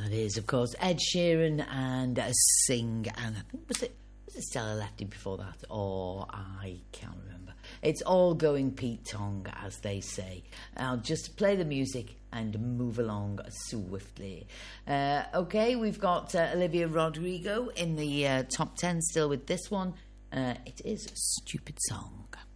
That is, of course, Ed Sheeran and Sing, and I think was it Stella Lefty before that, or I can't remember. It's all going Pete Tong, as they say. I'll just play the music and move along swiftly. Okay, we've got Olivia Rodrigo in the top 10 still with this one. It is Stupid Song.